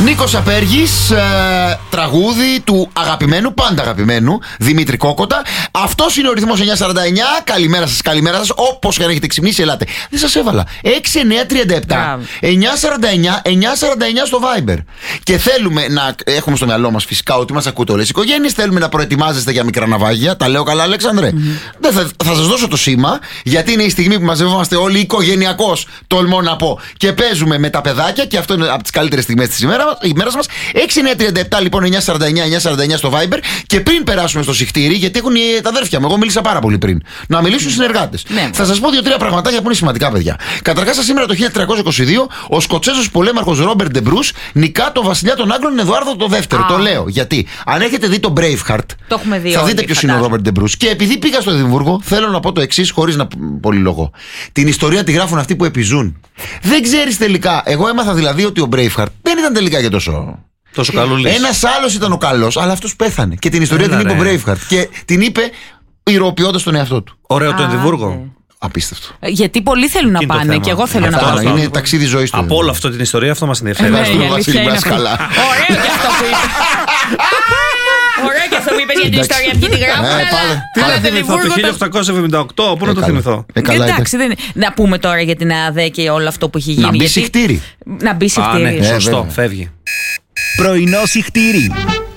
Νίκος Απέργης, τραγούδι του αγαπημένου, πάντα αγαπημένου Δημήτρη Κόκοτα. Αυτός είναι ο ρυθμός 949. Καλημέρα σας, καλημέρα σας. Όπως και αν έχετε ξυπνήσει, ελάτε. Δεν σας έβαλα. 6937 949 949 στο Viber. Και θέλουμε να έχουμε στο μυαλό μας φυσικά ότι μας ακούτε όλες οι οικογένειες. Θέλουμε να προετοιμάζεστε για μικρά ναυάγια. Τα λέω καλά, Αλέξανδρε? Δεν θα σας δώσω το σήμα, γιατί είναι η στιγμή που μαζευόμαστε όλοι οικογενειακώς, τολμώ να πω, και παίζουμε με τα παιδάκια. Και αυτό είναι από τις καλύτερες στιγμές της ημέρας μας. 6937 λοιπόν 949 949 στο Viber. Και πριν περάσουμε στο συχτήρι, γιατί έχουν τα αδέρφια μου, εγώ μίλησα πάρα πολύ πριν, να μιλήσουν συνεργάτες. Θα σας πω 2-3 πραγματάκια που είναι σημαντικά, παιδιά. Καταρχάς, σήμερα το 1322 ο Σκοτσέζος πολέμαρχος Ρόμπερτ Ντε Μπρους νικά τον βασιλιά των Άγγλων Εδουάρδο το δεύτερο. Το λέω γιατί αν έχετε δει το Braveheart, το έχουμε δει, θα δείτε ποιος είναι ο Ρόμπερτ Ντε Μπρους. Και επειδή πήγα στο Εδιμβούργο, θέλω να πω το εξής, χωρίς να πολυλογώ. Την ιστορία τη γράφουν αυτοί που επιζούν. Δεν ξέρεις τελικά. Εγώ έμαθα δηλαδή ότι ο Braveheart δεν ήταν τελικά και τόσο καλούλης. Ένας άλλος ήταν ο καλός, αλλά αυτός πέθανε. Και την ιστορία την είπε ο Braveheart. Και την είπε ηρωοποιώντας τον εαυτό του. Ωραίο το Εδιμβούργο. Απίστευτο. Γιατί πολλοί θέλουν να πάνε και εγώ θέλω να πάω. Είναι ταξίδι ζωής του. Από όλη αυτή την ιστορία αυτό μας ενδιαφέρει. Ευχαριστούμε, Βασίλη, να είσαι καλά. Ωραίο και αυτό που είπε. Ωραίο και αυτό που είπες για την ιστορία. Ποιοι τη γράφουν. Τι να θυμηθώ, το 1878, πού να το θυμηθώ. Εντάξει, να πούμε τώρα για την ΑΔΕ και όλο αυτό που έχει γίνει. Να μπει συχτήρι. Να μπει συχτήρι. Σωστό, φεύγει. Πρωινό συχτήρι.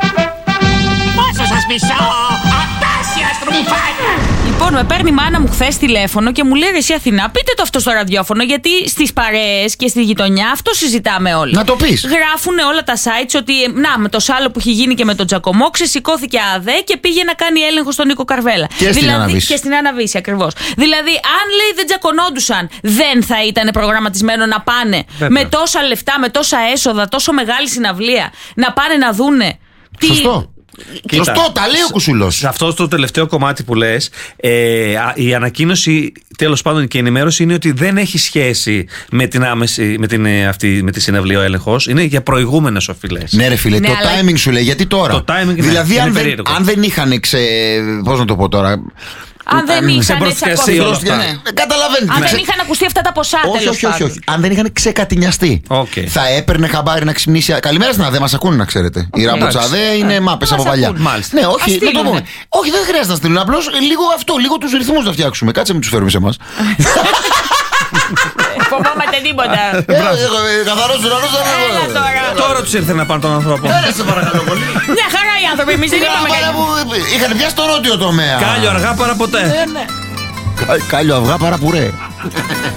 Πόσο σας μισώ, απέσια στρουμφάνια. Λοιπόν, με παίρνει η μάνα μου χθες τηλέφωνο και μου λέει: εσύ Αθηνά, πείτε το αυτό στο ραδιόφωνο, γιατί στις παρέες και στη γειτονιά αυτό συζητάμε όλοι. Να το πεις. Γράφουν όλα τα sites ότι με το σάλο που έχει γίνει και με τον Τζακωμό ξεσηκώθηκε ΑΔΕ και πήγε να κάνει έλεγχο στον Νίκο Καρβέλα. Και στην Αναβίση. Και στην Αναβίση, ακριβώς. Δηλαδή, αν λέει δεν τζακωνόντουσαν, δεν θα ήταν προγραμματισμένο να πάνε με τόσα λεφτά, με τόσα έσοδα, τόσο μεγάλη συναυλία, να πάνε να δούνε. Σωστό. Σωστό, τα λέει ο Κουσουλός. Σε αυτό το τελευταίο κομμάτι που λες, η ανακοίνωση, τέλος πάντων και η ενημέρωση, είναι ότι δεν έχει σχέση με την άμεση, με τη συναυλία ο έλεγχος. Είναι για προηγούμενες οφειλές. Ναι, ρε φίλε, το timing σου λέει. Γιατί τώρα. Το timing δηλαδή, αν δεν είχαν πώς να το πω τώρα. Αν δεν είχαν καταλαβαίνετε. Αν δεν είχαν ακουστεί αυτά τα ποσά, όχι. Αν δεν είχαν ξεκατηνιαστεί, θα έπαιρνε χαμπάρι να ξυπνήσει. Καλημέρα στην ΑΔΕ, μας ακούνε να ξέρετε. Οι ράμποτς ΑΔΕ είναι μάπες από παλιά. Ναι, όχι, να το πούμε. Όχι, δεν χρειάζεται να στείλουν. Απλώς λίγο τους ρυθμούς να φτιάξουμε. Κάτσε μην τους φέρουμε σε εμάς. Φοβόμαστε τίποτα. Καθαρός ουρανός δεν είναι. Τώρα τους ήρθε να πάνε τον άνθρωπο. Σε παρακαλώ πολύ. Μια χαρά οι άνθρωποι, εμείς δεν είπαμε κάτι. Είχαν πιάσει το νότιο τομέα. Κάλιο αργά παρά ποτέ. Κάλιο αυγά παρά πουρέ.